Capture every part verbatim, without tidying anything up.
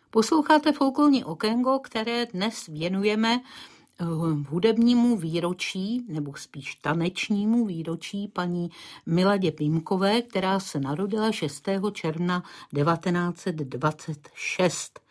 Posloucháte Folklorní okénko, které dnes věnujeme hudebnímu výročí, nebo spíš tanečnímu výročí paní Miladě Pimkové, která se narodila šestého června devatenáct set dvacet šest.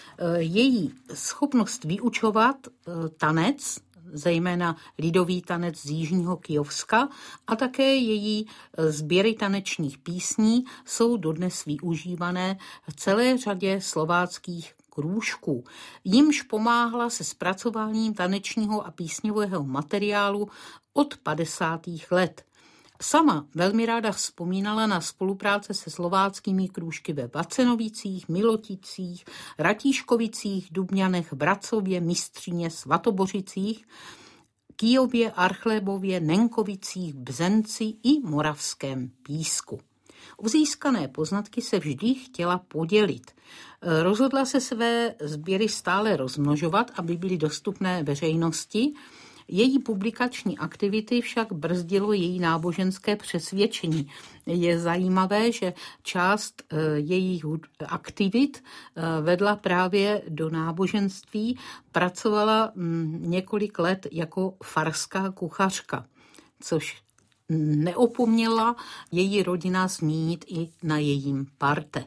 Její schopnost vyučovat tanec, zejména lidový tanec z jižního Kyjovska, a také její sběry tanečních písní jsou dodnes využívané v celé řadě slováckých krůžků. Jimž pomáhla se zpracováním tanečního a písňového materiálu od padesátých let. Sama velmi ráda vzpomínala na spolupráce se slováckými krůžky ve Vacenovicích, Miloticích, Ratíškovicích, Dubňanech, Bracově, Mistříně, Svatobořicích, Kyjově, Archlebově, Nenkovicích, Bzenci i Moravském Písku. O získané poznatky se vždy chtěla podělit. Rozhodla se své sběry stále rozmnožovat, aby byly dostupné veřejnosti. Její publikační aktivity však brzdilo její náboženské přesvědčení. Je zajímavé, že část jejich aktivit vedla právě do náboženství, pracovala několik let jako farská kuchařka, což neopomněla její rodina zmínit i na jejím parte.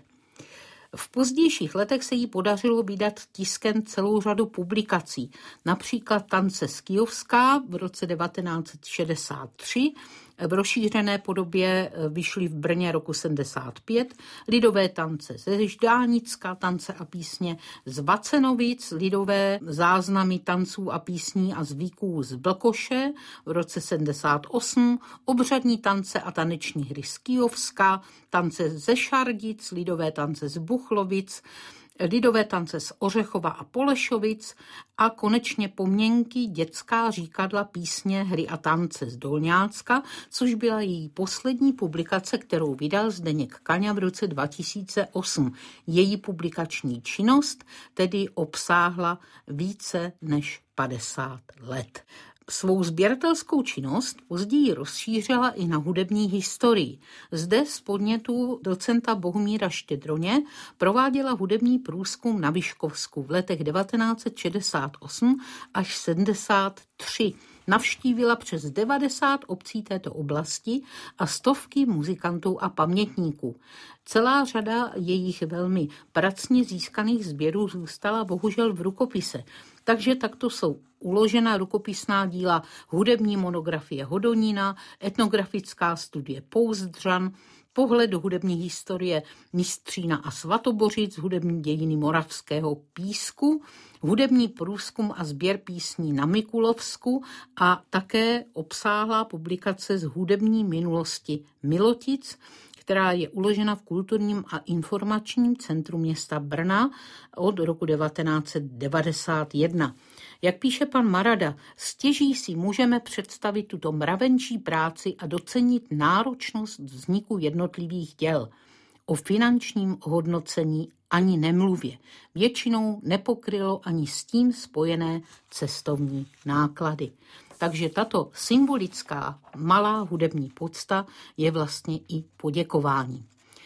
V pozdějších letech se jí podařilo vydat tiskem celou řadu publikací, například Tance z Kyjovska v roce devatenáct set šedesát tři, v rozšířené podobě vyšly v Brně roku sedmdesát pět, lidové tance ze Ždánicka, tance a písně z Vacenovic, lidové záznamy tanců a písní a zvyků z Vlkoše v roce sedmdesát osm, obřadní tance a taneční hry z Kyjovska, tance ze Šardic, lidové tance z Buchlovic, lidové tance z Ořechova a Polešovic a konečně Pomněnky, dětská říkadla, písně, hry a tance z Dolňácka, což byla její poslední publikace, kterou vydal Zdeněk Kaňa v roce dva tisíce osm. Její publikační činnost tedy obsáhla více než padesát let. Svou sběratelskou činnost později rozšířila i na hudební historii. Zde z podnětu docenta Bohumíra Štědroně prováděla hudební průzkum na Vyškovsku v letech devatenáct set šedesát osm až sedmdesát tři. Navštívila přes devadesát obcí této oblasti a stovky muzikantů a pamětníků. Celá řada jejich velmi pracně získaných sběrů zůstala bohužel v rukopise. Takže takto jsou uložena rukopisná díla hudební monografie Hodonína, etnografická studie Pouzdřan, pohled do hudební historie Mistřína a Svatobořic, hudební dějiny Moravského Písku, hudební průzkum a sběr písní na Mikulovsku a také obsáhlá publikace z hudební minulosti Milotic, která je uložena v Kulturním a informačním centru města Brna od roku devatenáct set devadesát jedna. Jak píše pan Marada, stěží si můžeme představit tuto mravenčí práci a docenit náročnost vzniku jednotlivých děl. O finančním hodnocení ani nemluvě. Většinou nepokrylo ani s tím spojené cestovní náklady. Takže tato symbolická malá hudební podsta je vlastně i poděkování.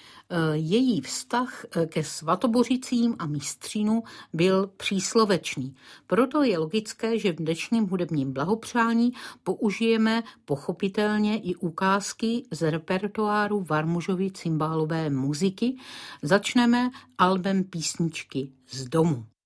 Její vztah ke Svatobořicím a Mistřínu byl příslovečný. Proto je logické, že v dnešním hudebním blahopřání použijeme pochopitelně i ukázky z repertoáru Varmužovy cymbálové muziky. Začneme albem Písničky z domu.